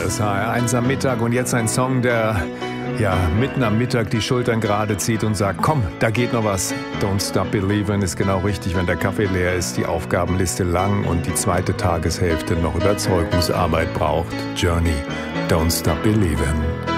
das HR1 am Mittag und jetzt ein Song, der mitten am Mittag die Schultern gerade zieht und sagt, komm, da geht noch was. Don't Stop Believin' ist genau richtig, wenn der Kaffee leer ist, die Aufgabenliste lang und die zweite Tageshälfte noch Überzeugungsarbeit braucht. Journey, Don't Stop Believin'.